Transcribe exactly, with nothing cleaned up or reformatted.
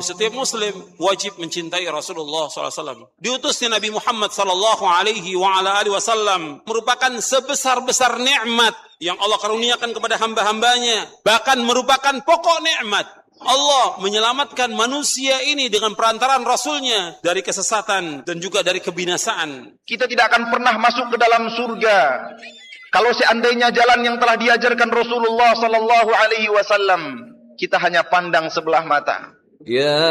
Setiap muslim wajib mencintai Rasulullah shallallahu alaihi wasallam. Diutusnya Nabi Muhammad sallallahu alaihi wasallam merupakan sebesar-besar nikmat yang Allah karuniakan kepada hamba-hambanya. Bahkan merupakan pokok nikmat. Allah menyelamatkan manusia ini dengan perantaraan Rasulnya dari kesesatan dan juga dari kebinasaan. Kita tidak akan pernah masuk ke dalam surga kalau seandainya jalan yang telah diajarkan Rasulullah sallallahu alaihi wasallam kita hanya pandang sebelah mata. Ya